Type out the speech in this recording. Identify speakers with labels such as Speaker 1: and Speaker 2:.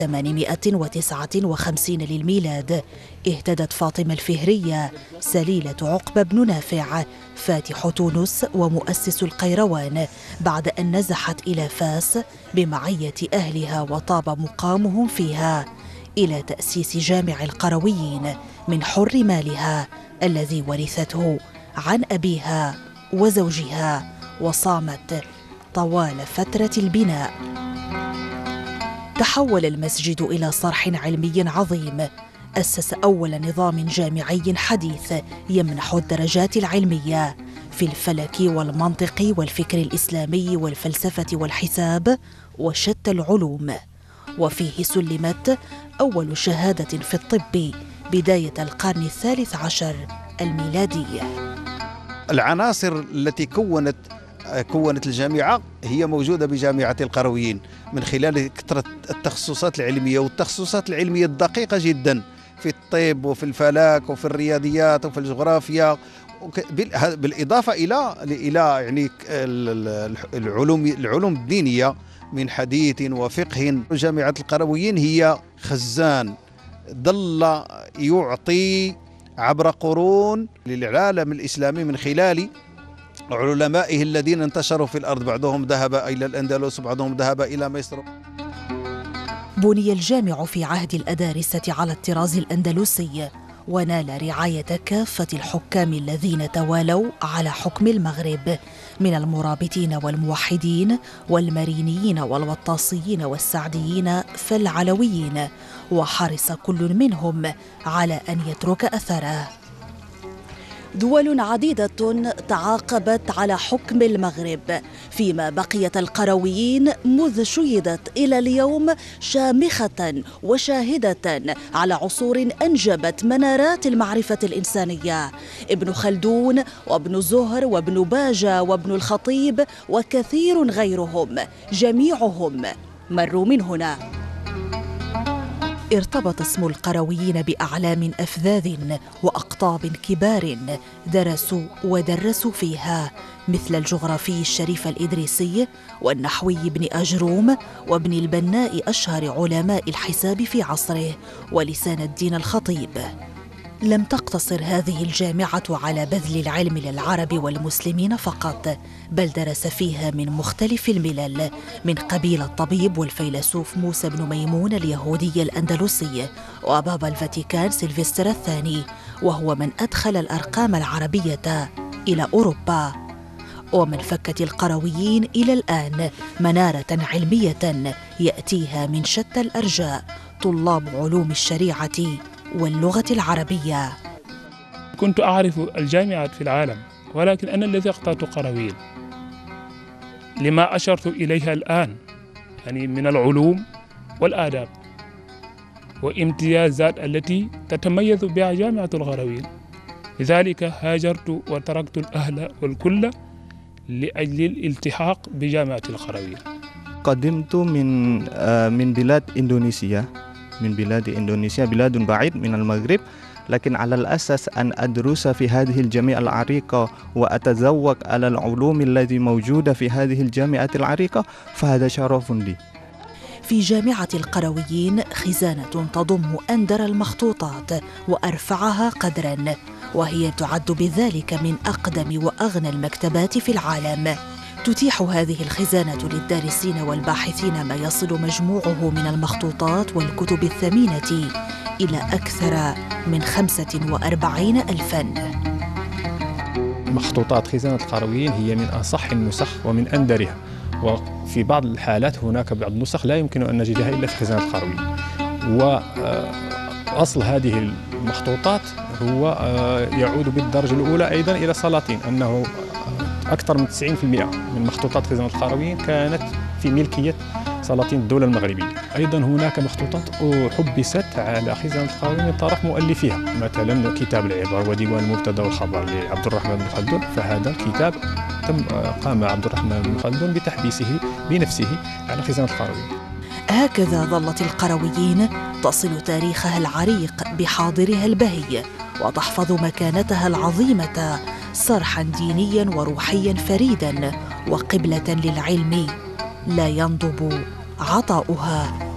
Speaker 1: 859 للميلاد اهتدت فاطمة الفهرية سليلة عقبة بن نافع فاتح تونس ومؤسس القيروان بعد أن نزحت إلى فاس بمعية أهلها وطاب مقامهم فيها إلى تأسيس جامع القرويين من حر مالها الذي ورثته عن أبيها وزوجها، وصامت طوال فترة البناء. تحول المسجد إلى صرح علمي عظيم، أسس أول نظام جامعي حديث يمنح الدرجات العلمية في الفلك والمنطق والفكر الإسلامي والفلسفة والحساب وشتى العلوم، وفيه سلمت أول شهادة في الطب بداية القرن الثالث عشر الميلادي.
Speaker 2: العناصر التي كونت الجامعة هي موجودة بجامعة القرويين من خلال كثرة التخصصات العلمية، والتخصصات العلمية الدقيقة جدا في الطب وفي الفلك وفي الرياضيات وفي الجغرافيا، بالإضافة إلى يعني العلوم الدينية من حديث وفقه. جامعة القرويين هي خزان ظل يعطي عبر قرون للعالم الإسلامي من خلال علمائه الذين انتشروا في الأرض، بعضهم ذهب إلى الأندلس وبعضهم ذهب إلى مصر.
Speaker 1: بني الجامع في عهد الأدارسة على الطراز الأندلسي، ونال رعاية كافة الحكام الذين توالوا على حكم المغرب من المرابطين والموحدين والمرينيين والوطاسيين والسعديين فالعلويين، وحرص كل منهم على أن يترك أثره. دول عديدة تعاقبت على حكم المغرب، فيما بقيت القرويين مذ شيدت إلى اليوم شامخة وشاهدة على عصور أنجبت منارات المعرفة الإنسانية. ابن خلدون وابن زهر وابن باجة وابن الخطيب وكثير غيرهم جميعهم مروا من هنا. ارتبط اسم القرويين بأعلام أفذاذ وأقطاب كبار درسوا ودرسوا فيها، مثل الجغرافي الشريف الإدريسي والنحوي ابن أجروم وابن البناء أشهر علماء الحساب في عصره، ولسان الدين الخطيب. لم تقتصر هذه الجامعة على بذل العلم للعرب والمسلمين فقط، بل درس فيها من مختلف الملل، من قبيل الطبيب والفيلسوف موسى بن ميمون اليهودي الأندلسي وبابا الفاتيكان سيلفستر الثاني، وهو من أدخل الأرقام العربية إلى أوروبا. ومن فكة القرويين إلى الآن منارة علمية يأتيها من شتى الأرجاء طلاب علوم الشريعة واللغة العربية.
Speaker 3: كنت أعرف الجامعات في العالم، ولكن أنا الذي اخترت قرويين لما أشرت إليها الآن، يعني من العلوم والآداب وامتيازات التي تتميز بها جامعة القرويين. لذلك هاجرت وتركت الأهل والكل لأجل الالتحاق بجامعة القرويين.
Speaker 4: قدمت من بلاد إندونيسيا، بلاد بعيد من المغرب، لكن على الأساس أن أدرس في هذه الجامعة العريقة وأتذوق على العلوم التي موجودة في هذه الجامعة العريقة، فهذا شرف لي.
Speaker 1: في جامعة القرويين خزانة تضم أندر المخطوطات وأرفعها قدراً، وهي تعد بذلك من أقدم وأغنى المكتبات في العالم. تتيح هذه الخزانة للدارسين والباحثين ما يصل مجموعه من المخطوطات والكتب الثمينة إلى أكثر من 45,000.
Speaker 5: مخطوطات خزانة القرويين هي من أصح النسخ ومن أندرها، وفي بعض الحالات هناك بعض النسخ لا يمكن أن نجدها إلا في خزانة القرويين. وأصل هذه المخطوطات هو يعود بالدرجة الأولى أيضا إلى سلاطين، أنه أكثر من 90% من مخطوطات خزانة القرويين كانت في ملكية سلاطين الدولة المغربية. أيضا هناك مخطوطات حبست على خزانة القرويين من طرف مؤلفيها، مثلا كتاب العبر وديوان المبتدا والخبر لعبد الرحمن بن خلدون، فهذا الكتاب قام عبد الرحمن بن خلدون بتحديثه بنفسه على خزانة القرويين.
Speaker 1: هكذا ظلت القرويين تصل تاريخها العريق بحاضرها البهي، وتحفظ مكانتها العظيمة صرحا دينيا وروحيا فريدا وقبلة للعلم لا ينضب عطاؤها.